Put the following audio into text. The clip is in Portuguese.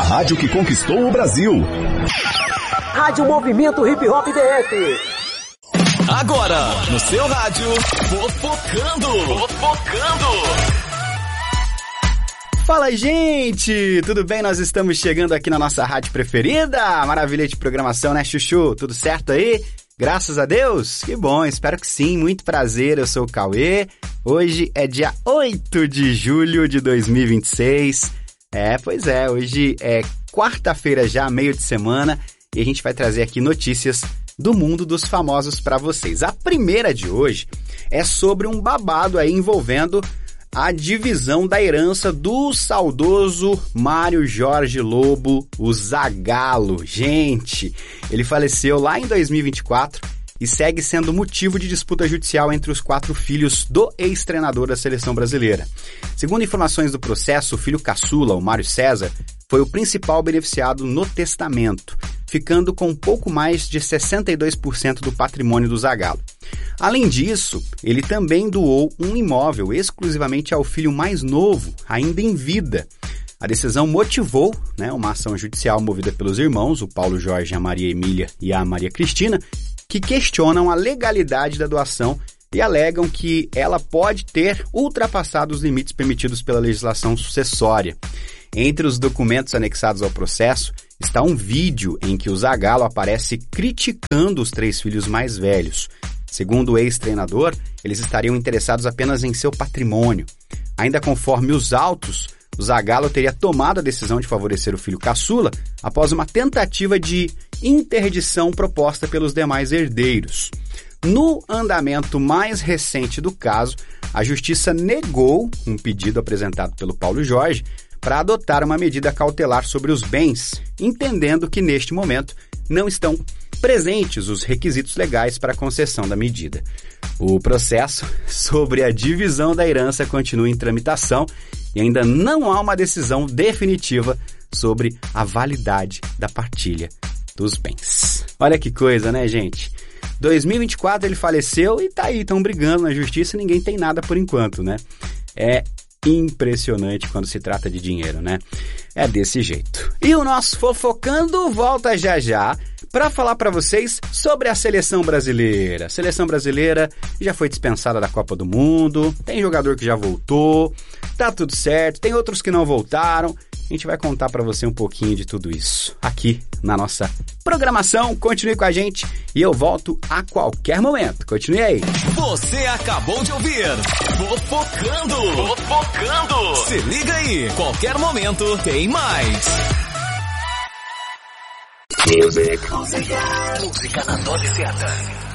rádio que conquistou o Brasil. Rádio Movimento Hip Hop DF. Agora, no seu rádio, Fofocando. Fala, gente! Tudo bem? Nós estamos chegando aqui na nossa rádio preferida. Maravilha de programação, né, Chuchu? Tudo certo aí? Graças a Deus? Que bom, espero que sim. Muito prazer, eu sou o Cauê. Hoje é dia 8 de julho de 2026. Pois é, hoje é quarta-feira já, meio de semana, e a gente vai trazer aqui notícias do mundo dos famosos para vocês. A primeira de hoje é sobre um babado aí envolvendo a divisão da herança do saudoso Mário Jorge Lobo, o Zagallo. Gente, ele faleceu lá em 2024 e segue sendo motivo de disputa judicial entre os 4 filhos do ex-treinador da seleção brasileira. Segundo informações do processo, o filho caçula, o Mário César, foi o principal beneficiado no testamento, ficando com pouco mais de 62% do patrimônio do Zagallo. Além disso, ele também doou um imóvel exclusivamente ao filho mais novo, ainda em vida. A decisão motivou, uma ação judicial movida pelos irmãos, o Paulo Jorge, a Maria Emília e a Maria Cristina, que questionam a legalidade da doação e alegam que ela pode ter ultrapassado os limites permitidos pela legislação sucessória. Entre os documentos anexados ao processo está um vídeo em que o Zagallo aparece criticando os 3 filhos mais velhos. Segundo o ex-treinador, eles estariam interessados apenas em seu patrimônio. Ainda conforme os autos, o Zagallo teria tomado a decisão de favorecer o filho caçula após uma tentativa de interdição proposta pelos demais herdeiros. No andamento mais recente do caso, a justiça negou um pedido apresentado pelo Paulo Jorge para adotar uma medida cautelar sobre os bens, entendendo que neste momento não estão presentes os requisitos legais para a concessão da medida. O processo sobre a divisão da herança continua em tramitação e ainda não há uma decisão definitiva sobre a validade da partilha dos bens. Olha que coisa, né, gente? 2024 ele faleceu e tá aí, estão brigando na justiça e ninguém tem nada por enquanto, né? É impressionante quando se trata de dinheiro, né? É desse jeito. E o nosso Fofocando volta já para falar para vocês sobre a seleção brasileira. A seleção brasileira já foi dispensada da Copa do Mundo, tem jogador que já voltou, tá tudo certo, tem outros que não voltaram. A gente vai contar para você um pouquinho de tudo isso aqui na nossa programação. Continue com a gente e eu volto a qualquer momento. Continue aí. Você acabou de ouvir Fofocando. Se liga aí, qualquer momento tem mais. Música na dose certa.